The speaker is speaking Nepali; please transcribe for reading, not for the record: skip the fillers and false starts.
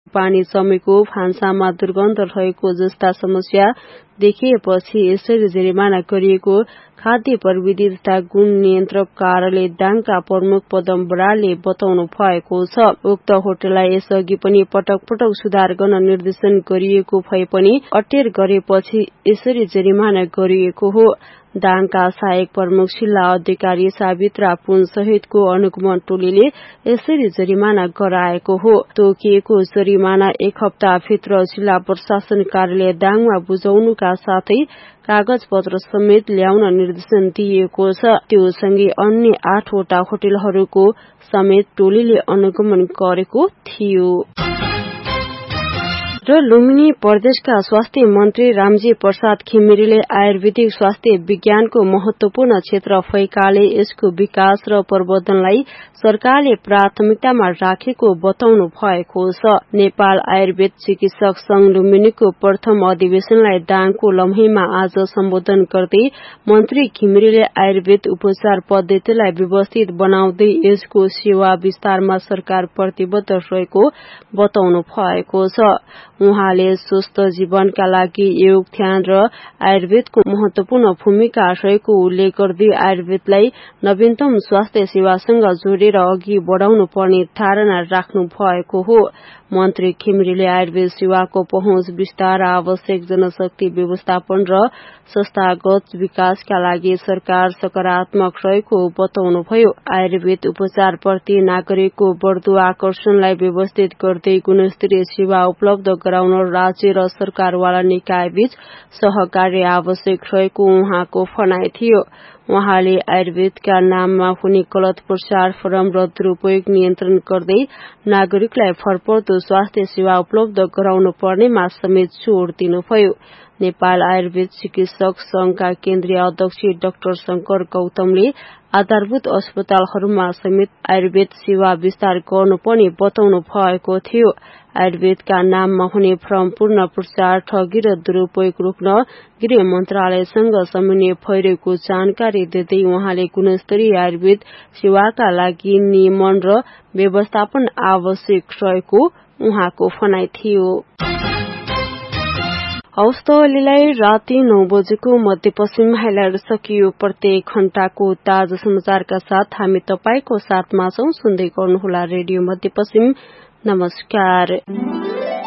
पानी जमेको, भान्सामा दुर्गन्ध रहेको जस्ता समस्या देखिएपछि यसरी जरिमाना गरिएको खाद्य प्रविधि तथा गुण नियन्त्रक कार्यालय दाङका प्रमुख पदम बरालले बताउनु भएको छ। उक्त होटललाई यसअघि पनि पटक पटक सुधार गर्न निर्देशन गरिएको भए पनि अटेर गरेपछि यसरी जरिमाना गरिएको हो। दाङका सहायक प्रमुख जिल्ला अधिकारी सावित्रा पुन सहितको अनुगमन टोलीले यसरी जरिमाना गराएको हो। तोकिएको जरिमाना 1 हप्ताभित्र जिल्ला प्रशासन कार्यालय दाङमा बुझाउनुका साथै कागज पत्र समेत ल्याउन निर्देशन दिएको छ। त्यो सँगै अन्य 8 वटा होटलहरूको समेत टोलीले अनुगमन गरेको थियो। र लुम्बिनी प्रदेशका स्वास्थ्य मन्त्री रामजी प्रसाद घिमिरेले आयुर्वेदिक स्वास्थ्य विज्ञानको महत्वपूर्ण क्षेत्र भएकाले यसको विकास र प्रवर्धनलाई सरकारले प्राथमिकतामा राखेको बताउनु भएको छ। नेपाल आयुर्वेद चिकित्सक संघ लुम्बिनीको प्रथम अधिवेशनलाई दाङको लम्हीमा आज सम्बोधन गर्दै मन्त्री घिमिरेले आयुर्वेद उपचार पद्धतिलाई व्यवस्थित बनाउँदै यसको सेवा विस्तारमा सरकार प्रतिबद्ध रहेको बताउनु भएको छ। उहाँले स्वस्थ जीवनका लागि योग, ध्यान र आयुर्वेदको महत्वपूर्ण भूमिका रहेको उल्लेख गर्दै आयुर्वेदलाई नवीनतम स्वास्थ्य सेवासँग जोडेर अघि बढ़ाउनु पर्ने धारणा राख्नु भएको हो। मन्त्री घिमिरेले आयुर्वेद सेवाको पहुँच विस्तार, आवश्यक जनशक्ति व्यवस्थापन र संस्थागत विकासका लागि सरकार सकारात्मक रहेको बताउनुभयो। आयुर्वेद उपचार प्रति नागरिकको बढ्दो आकर्षणलाई व्यवस्थित गर्दै गुणस्तरीय सेवा उपलब्ध गराउन राज्य र सरकारवाला निकाय बीच सहकार्य आवश्यक रहेको उहाँको भनाइ थियो। उहाँले आयुर्वेदका नाममा हुने गलत प्रचार, भ्रम र दुरूपयोग नियन्त्रण गर्दै नागरिकलाई भरपर्दो स्वास्थ्य सेवा उपलब्ध गराउनु पर्नेमा समेत जोड़ दिनुभयो। नेपाल आयुर्वेद चिकित्सक संघका केन्द्रीय अध्यक्ष डाक्टर शंकर गौतमले आधारभूत अस्पतालहरूमा समेत आयुर्वेद सेवा विस्तार गर्नुपर्ने बताउनु भएको थियो। आयुर्वेदका नाममा हुने भ्रमपूर्ण प्रचार, ठगी र दुरूपयोग रोक्न गृह मन्त्रालयसँग समन्वय भइरहेको जानकारी दिँदै उहाँले गुणस्तरीय आयुर्वेद सेवाका लागि नियमन र व्यवस्थापन आवश्यक रहेको उहाँको भनाइ थियो। हवस् त अहिलेलाई राति 9 बजेको मध्यपश्चिम हाइलाइट सकियो। प्रत्येक घण्टाको ताजा समाचारका साथ हामी तपाईको साथमा छौं। सुन्दै गर्नुहोला रेडियो मध्यपश्चिम। नमस्कार।